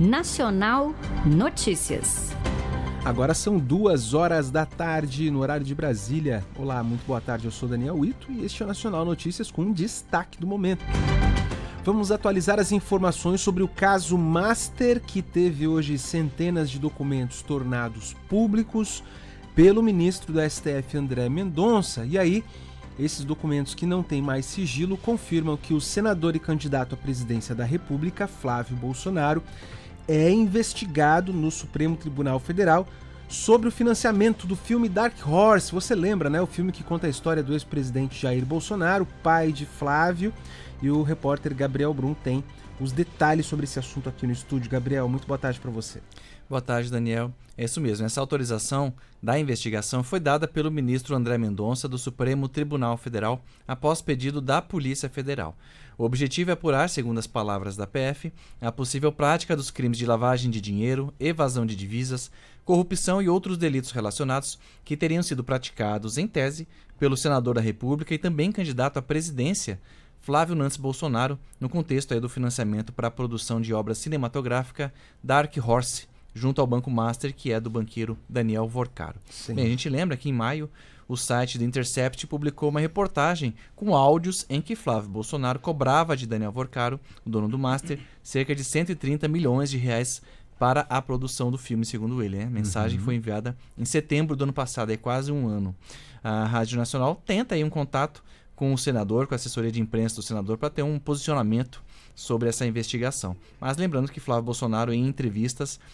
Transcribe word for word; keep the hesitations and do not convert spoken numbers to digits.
Nacional Notícias. Agora são duas horas da tarde no horário de Brasília. Olá, muito boa tarde, eu sou Daniel Ito e este é o Nacional Notícias com um destaque do momento. Vamos atualizar as informações sobre o caso Master, que teve hoje centenas de documentos tornados públicos pelo ministro do S T F, André Mendonça. E aí, esses documentos que não têm mais sigilo confirmam que o senador e candidato à presidência da República, Flávio Bolsonaro, é investigado no Supremo Tribunal Federal sobre o financiamento do filme Dark Horse. Você lembra, né? O filme que conta a história do ex-presidente Jair Bolsonaro, pai de Flávio, e o repórter Gabriel Brum tem os detalhes sobre esse assunto aqui no estúdio. Gabriel, muito boa tarde para você. Boa tarde, Daniel. É isso mesmo, essa autorização da investigação foi dada pelo ministro André Mendonça do Supremo Tribunal Federal após pedido da Polícia Federal. O objetivo é apurar, segundo as palavras da P F, a possível prática dos crimes de lavagem de dinheiro, evasão de divisas, corrupção e outros delitos relacionados que teriam sido praticados, em tese, pelo senador da República e também candidato à presidência, Flávio Nantes Bolsonaro, no contexto aí do financiamento para a produção de obra cinematográfica Dark Horse, junto ao Banco Master, que é do banqueiro Daniel Vorcaro. Bem, a gente lembra que em maio o site The Intercept publicou uma reportagem com áudios em que Flávio Bolsonaro cobrava de Daniel Vorcaro, o dono do Master, cerca de cento e trinta milhões de reais para a produção do filme, segundo ele. Né? A mensagem uhum. foi enviada em setembro do ano passado, é quase um ano. A Rádio Nacional tenta aí um contato com o senador, com a assessoria de imprensa do senador, para ter um posicionamento sobre essa investigação. Mas lembrando que Flávio Bolsonaro, em entrevistas,